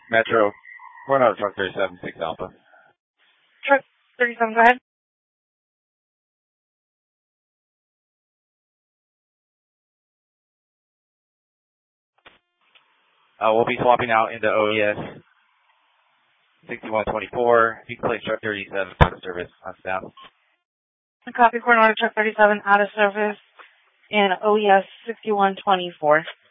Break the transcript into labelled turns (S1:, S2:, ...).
S1: Metro, Coronado Truck 37, 6 Alpha.
S2: Truck 37, go ahead.
S1: We'll be swapping out into OES 6124. You can place Truck 37 out of service on staff.
S2: Copy, Coronado Truck 37 out of service in OES 6124.